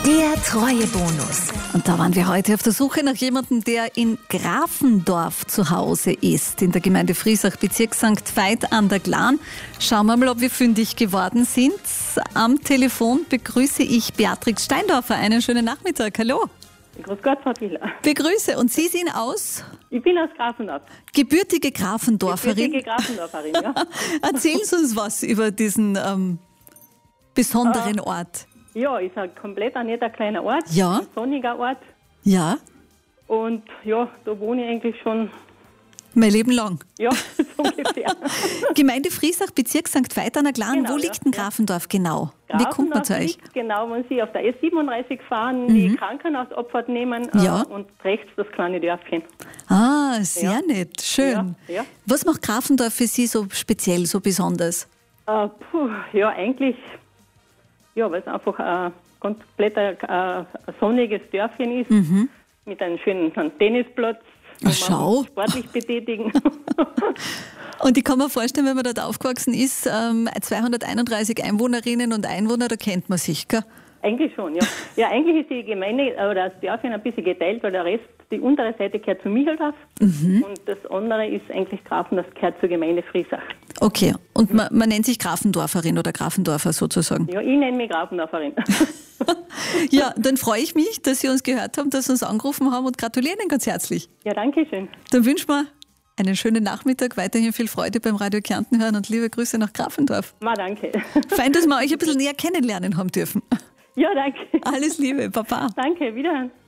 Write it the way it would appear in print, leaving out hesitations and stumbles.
Der Treuebonus. Und da waren wir heute auf der Suche nach jemandem, der in Grafendorf zu Hause ist, in der Gemeinde Friesach, Bezirk St. Veit an der Glan. Schauen wir mal, ob wir fündig geworden sind. Am Telefon begrüße ich Beatrix Steindorfer. Einen schönen Nachmittag. Hallo. Grüß Gott, Frau Bieler. Begrüße. Und Sie sind aus? Ich bin aus Grafendorf. Gebürtige Grafendorferin. Gebürtige Grafendorferin, ja. Erzählen Sie uns was über diesen besonderen Ort. Ja, ist ein komplett ein netter kleiner Ort. Ja. Ein sonniger Ort. Ja, Und ja, da wohne ich eigentlich schon, mein Leben lang. ja, so ungefähr. Gemeinde Friesach, Bezirk St. Veit an der Glan. Genau, Wo liegt denn ja. Grafendorf genau? Wie kommt man zu euch? Liegt genau, wenn Sie auf der S37 fahren, die Krankenhausabfahrt nehmen Ja. und rechts das kleine Dörfchen. Ah, sehr Ja. nett. Schön. Ja, ja. Was macht Grafendorf für Sie so speziell, so besonders? Ja, eigentlich, ja, weil es einfach ein komplett ein sonniges Dörfchen ist, mit einem schönen Tennisplatz, wo Ach, schau. man sportlich betätigen. Und ich kann mir vorstellen, wenn man dort aufgewachsen ist, 231 Einwohnerinnen und Einwohner, da kennt man sich, gell? Eigentlich schon, ja. Ja, eigentlich ist die Gemeinde oder das Dörfchen ein bisschen geteilt, weil der Rest, die untere Seite gehört zu Micheldorf und das andere ist eigentlich Grafendorf, gehört zur Gemeinde Friesach. Okay, und man nennt sich Grafendorferin oder Grafendorfer sozusagen. Ja, ich nenne mich Grafendorferin. Ja, dann freue ich mich, dass Sie uns gehört haben, dass Sie uns angerufen haben und gratulieren Ihnen ganz herzlich. Ja, danke schön. Dann wünschen wir einen schönen Nachmittag, weiterhin viel Freude beim Radio Kärnten hören und liebe Grüße nach Grafendorf. Danke. Fein, dass wir euch ein bisschen näher kennenlernen haben dürfen. Ja, danke. Alles Liebe, Baba. Danke, wiederhören.